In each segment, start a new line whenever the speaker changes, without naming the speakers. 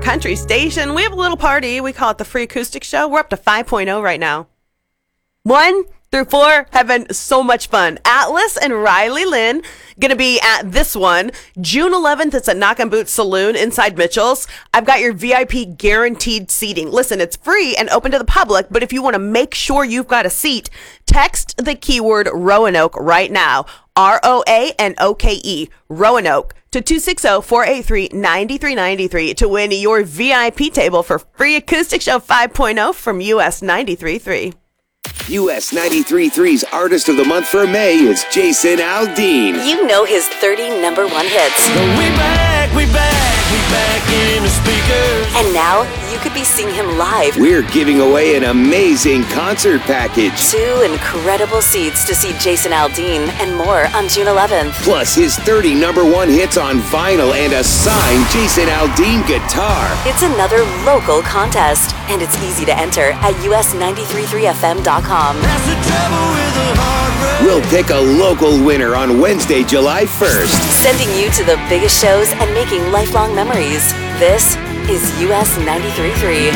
country station. We have a little party. We call it the Free Acoustic Show. We're up to 5.0 right now. 1 through 4 have been so much fun. Atlas and Riley Lynn going to be at this one. June 11th, it's at Knock and Boot Saloon inside Mitchell's. I've got your VIP guaranteed seating. Listen, it's free and open to the public, but if you want to make sure you've got a seat, text the keyword Roanoke right now. ROANOKE, Roanoke, to 260-483-9393 to win your VIP table for Free Acoustic Show 5.0 from US 93.3.
US 93.3's Artist of the Month for May is Jason Aldean.
You know his 30 number one hits.
We back in the speakers.
And now you could be seeing him live.
We're giving away an amazing concert package.
2 incredible seats to see Jason Aldean and more on June 11th.
Plus his 30 number one hits on vinyl and a signed Jason Aldean guitar.
It's another local contest, and it's easy to enter at us933fm.com.
That's the trouble with the hard road.
We'll pick a local winner on Wednesday, July 1st.
Sending you to the biggest shows and making lifelong memories. This is US 93.3.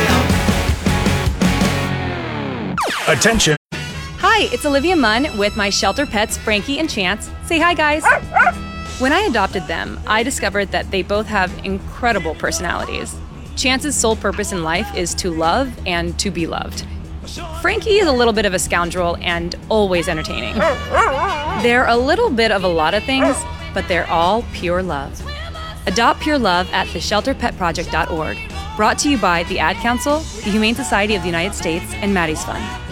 Attention.
Hi, it's Olivia Munn with my shelter pets, Frankie and Chance. Say hi, guys. When I adopted them, I discovered that they both have incredible personalities. Chance's sole purpose in life is to love and to be loved. Frankie is a little bit of a scoundrel and always entertaining. They're a little bit of a lot of things, but they're all pure love. Adopt pure love at theshelterpetproject.org. Brought to you by the Ad Council, the Humane Society of the United States, and Maddie's Fund.